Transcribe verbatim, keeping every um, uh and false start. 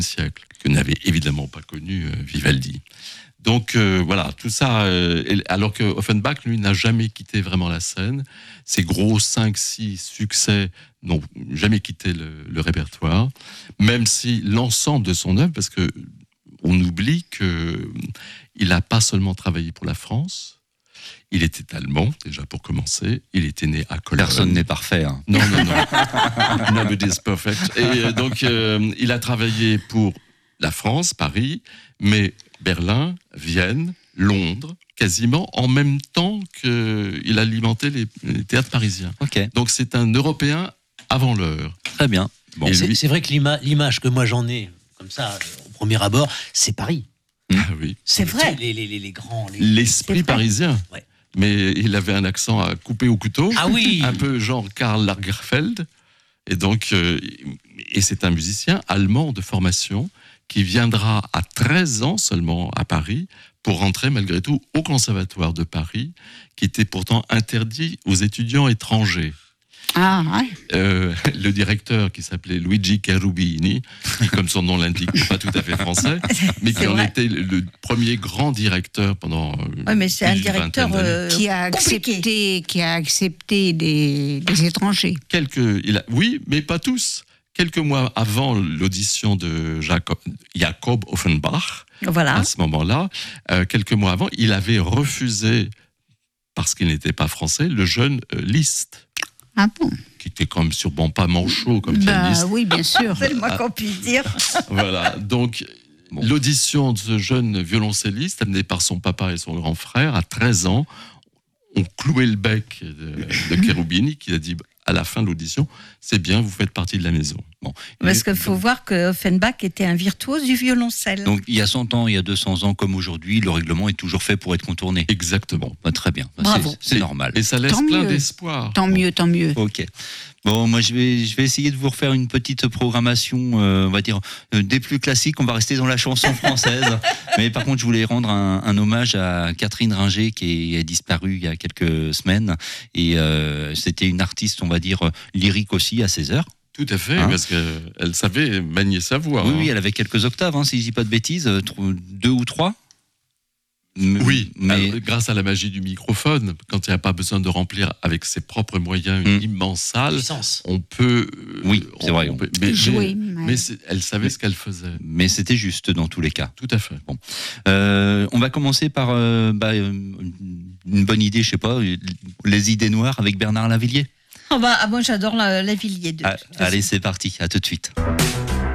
siècle, que n'avait évidemment pas connu euh, Vivaldi. Donc euh, voilà, tout ça, euh, alors que Offenbach, lui, n'a jamais quitté vraiment la scène. Ses gros cinq six succès n'ont jamais quitté le, le répertoire, même si l'ensemble de son œuvre, parce que on oublie qu'il n'a pas seulement travaillé pour la France, il était allemand, déjà pour commencer, il était né à Cologne. Personne n'est parfait. Hein. Non, non, non. Nobody is perfect. Et donc, euh, il a travaillé pour la France, Paris, mais Berlin, Vienne, Londres, quasiment en même temps qu'il alimentait les, les théâtres parisiens. Okay. Donc c'est un Européen avant l'heure. Très bien. Bon. C'est, lui... c'est vrai que l'ima- l'image que moi j'en ai, comme ça, au premier abord, c'est Paris. Ah oui. C'est vrai. Les, les, les, les grands... Les... L'esprit parisien. Ouais. Mais il avait un accent à couper au couteau. Ah oui. Un peu genre Karl Lagerfeld. Et donc, euh, et c'est un musicien allemand de formation qui viendra à treize ans seulement à Paris pour rentrer malgré tout au Conservatoire de Paris, qui était pourtant interdit aux étudiants étrangers. Ah, ouais. Euh, le directeur qui s'appelait Luigi Cherubini, qui, comme son nom l'indique, n'est pas tout à fait français, mais qui en était le, le premier grand directeur pendant. Oui, mais c'est un directeur euh, qui a accepté, qui a accepté des, des étrangers. Quelques, il a, oui, mais pas tous. Quelques mois avant l'audition de Jacob, Jacob Offenbach, voilà. à ce moment-là, euh, quelques mois avant, il avait refusé, parce qu'il n'était pas français, le jeune euh, Liszt. Ah bon? Qui était quand même sûrement pas manchot comme bah, pianiste. Oui, bien sûr. C'est le moins qu'on puisse dire. Voilà, donc bon. L'audition de ce jeune violoncelliste, amené par son papa et son grand frère, à treize ans, ont cloué le bec de, de Cherubini, qui a dit à la fin de l'audition, c'est bien, vous faites partie de la maison. Bon. Parce qu'il faut voir que Offenbach était un virtuose du violoncelle. Donc il y a cent ans, il y a deux cents ans, comme aujourd'hui, le règlement est toujours fait pour être contourné. Exactement. Bon, bah, très bien, Bravo. C'est, c'est normal. Et ça laisse tant plein mieux. d'espoir. Tant bon. mieux, tant mieux. Ok. Bon, moi je vais, je vais essayer de vous refaire une petite programmation, euh, on va dire, euh, des plus classiques. On va rester dans la chanson française. Mais par contre, je voulais rendre un, un hommage à Catherine Ringer, qui est disparue il y a quelques semaines. Et euh, c'était une artiste, on va dire, lyrique aussi, à ses heures. Tout à fait, hein, parce qu'elle savait manier sa voix. Oui, hein. oui, elle avait quelques octaves, hein, si je dis pas de bêtises, deux ou trois. Oui, mais alors, grâce à la magie du microphone, quand il n'y a pas besoin de remplir avec ses propres moyens une mmh. immense salle, Puissance. on peut. Oui, on, c'est vrai. On peut, mais jouer, mais, mais elle savait mais, ce qu'elle faisait. Mais c'était juste dans tous les cas. Tout à fait. Bon, euh, on va commencer par euh, bah, une bonne idée, je sais pas, les idées noires avec Bernard Lavilliers. Oh bah, ah, moi j'adore la, Lavilliers. De, ah, allez, c'est parti, à tout de suite.